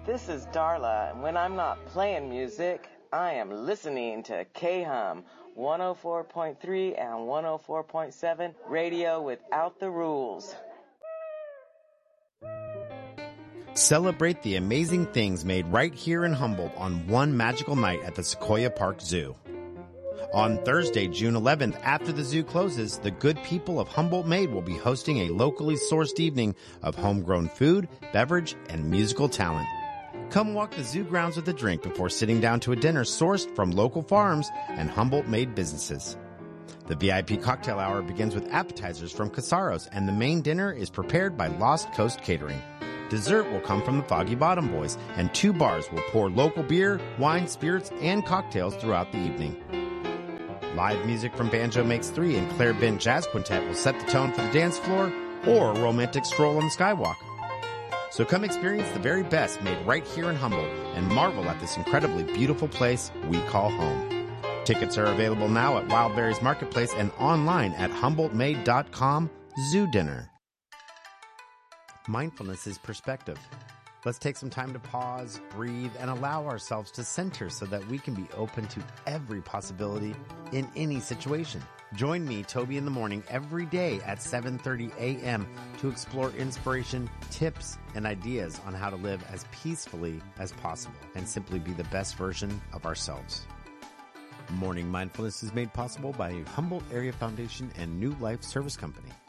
This is Darla, and when I'm not playing music, I am listening to KHUM 104.3 and 104.7 Radio Without the Rules. Celebrate the amazing things made right here in Humboldt on one magical night at the Sequoia Park Zoo. On Thursday, June 11th, after the zoo closes, the good people of Humboldt Made will be hosting a locally sourced evening of homegrown food, beverage, and musical talent. Come walk the zoo grounds with a drink before sitting down to a dinner sourced from local farms and Humboldt-made businesses. The VIP cocktail hour begins with appetizers from Casaros, and the main dinner is prepared by Lost Coast Catering. Dessert will come from the Foggy Bottom Boys, and 2 bars will pour local beer, wine, spirits, and cocktails throughout the evening. Live music from Banjo Makes 3 and Claire Bent Jazz Quintet will set the tone for the dance floor or a romantic stroll on the skywalk. So come experience the very best made right here in Humboldt and marvel at this incredibly beautiful place we call home. Tickets are available now at Wildberries Marketplace and online at HumboldtMade.com Zoo Dinner. Mindfulness is perspective. Let's take some time to pause, breathe, and allow ourselves to center so that we can be open to every possibility in any situation. Join me, Toby, in the morning every day at 7:30 a.m. to explore inspiration, tips, and ideas on how to live as peacefully as possible and simply be the best version of ourselves. Morning Mindfulness is made possible by Humboldt Area Foundation and New Life Service Company.